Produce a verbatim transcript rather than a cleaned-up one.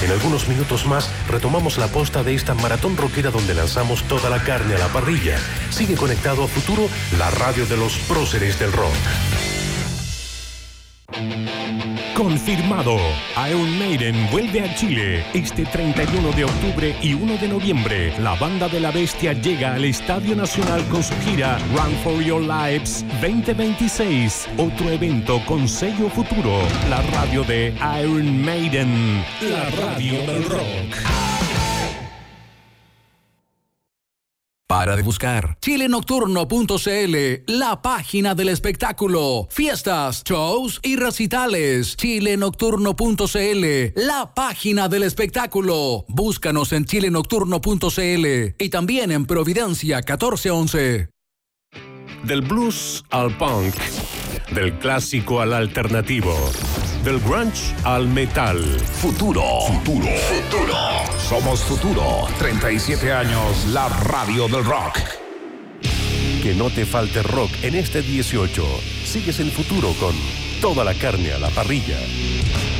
En algunos minutos más retomamos la posta de esta maratón rockera donde lanzamos toda la carne a la parrilla. Sigue conectado a Futuro, la radio de los próceres del rock. Confirmado, Iron Maiden vuelve a Chile este treinta y uno de octubre y uno de noviembre. La banda de la bestia llega al Estadio Nacional con su gira Run for Your Lives veinte veintiséis. Otro evento con sello Futuro, la radio de Iron Maiden, la radio del rock. Para de buscar chile nocturno punto c l, la página del espectáculo, fiestas, shows y recitales. chile nocturno punto c l, la página del espectáculo. Búscanos en chile nocturno punto c l y también en Providencia catorce once. Del blues al punk, del clásico al alternativo, del grunge al metal. Futuro, futuro, futuro. Somos Futuro, treinta y siete años, la radio del rock. Que no te falte rock en este dieciocho. Sigues en Futuro con toda la carne a la parrilla.